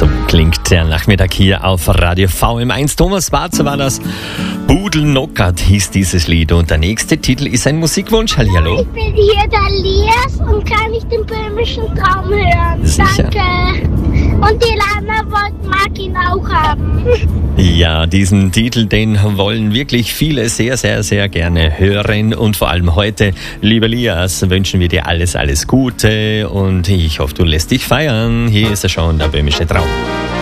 So klingt der Nachmittag hier auf Radio VM1. Thomas Barzer war das. Budelnockert hieß dieses Lied. Und der nächste Titel ist ein Musikwunsch. Hallihallo. Ich bin hier der Lias und kann ich den böhmischen Traum hören. Sicher. Danke. Und die Lana mag ihn auch haben. Ja, diesen Titel, den wollen wirklich viele sehr, sehr, sehr gerne hören. Und vor allem heute, lieber Lias, wünschen wir dir alles, alles Gute. Und ich hoffe, du lässt dich feiern. Hier ist er schon, der böhmische Traum.